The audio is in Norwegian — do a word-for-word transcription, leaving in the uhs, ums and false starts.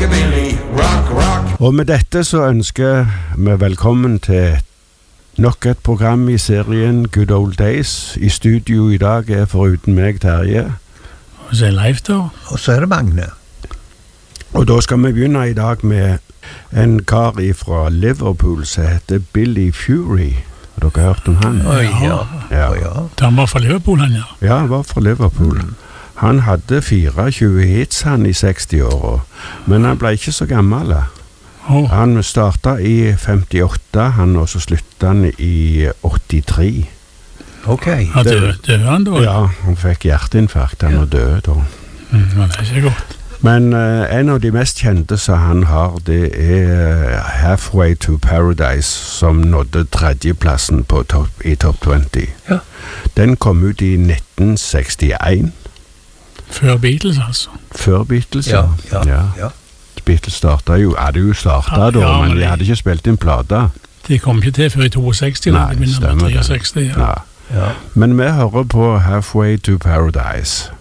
rockabilly, rock, rock. Og med dette så ønsker vi velkommen til nok et program i serien Good Old Days. I studio i dag er foruten meg Terje. Og så er Leif da. Og så er det Magne. Og da skal vi begynne i dag med en kar fra Liverpool som heter Billy Fury. Har dere hørt om han? Oi, ja. Ja. Ja. Han var fra Liverpool, han, ja. Ja, han var fra Liverpool. Mm. Han hadde fireogtjue hits han i seksti-åra, men han ble ikke så gammel. Oh. Han startet i femtiåtte, han, og så sluttet han i åttitre. Ok. Ja, døde, døde han da? Ja, han fikk hjerteinfarkt, han var død da. Mm, det er ikke godt. Men uh, en av de mest kjente som han har, det er uh, Halfway to Paradise, som nådde tredjeplassen på top, i Top twenty. Ja. Den kom ut i nitten sekstien. Før Beatles, altså? Før Beatles, ja. Ja, ja. ja. Beatles startet jo, hadde jo startet ja, da, ja, men men de de, hadde ikke spilt inn plata. De kom ikke til før i seksogto, Nei, de stemmer det. treogseksti, ja. Ja. Ja. Men vi hører på Halfway to Paradise.